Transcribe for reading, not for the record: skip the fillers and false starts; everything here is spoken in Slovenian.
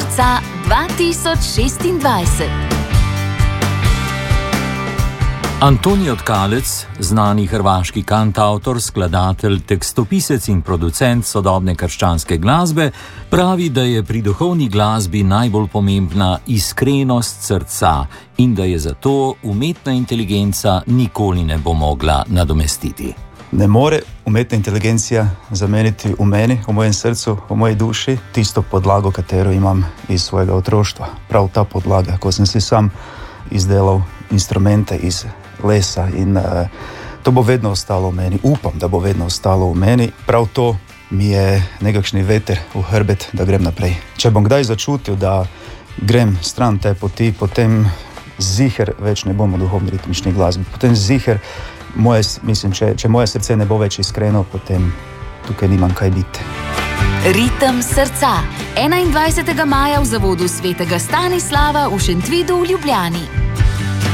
srca 2026. Antonij Tkalec, znani hrvaški kantavtor, skladatelj, tekstopisec in producent sodobne krščanske glasbe, pravi, da je pri duhovni glasbi najbolj pomembna iskrenost srca in da je zato umetna inteligenca nikoli ne bo mogla nadomestiti. Ne more umetna inteligencija zameniti v meni, v mojem srcu, v moji duši tisto podlago, katero imam iz svojega otroštva. Prav ta podlaga, ko sem si sam izdelal instrumente iz lesa in to bo vedno ostalo v meni. Upam, da bo vedno ostalo v meni. Prav to mi je nekakšni veter v hrbet, da grem naprej. Če bom kdaj začutil, da grem stran te poti, potem ziher več ne bom v duhovni ritmični glasbi. Potem ziher, če moje srce ne bo več iskreno, potem tukaj nimam kaj biti. Ritem srca. 21. maja v zavodu svetega Stanislava v Šentvidu v Ljubljani.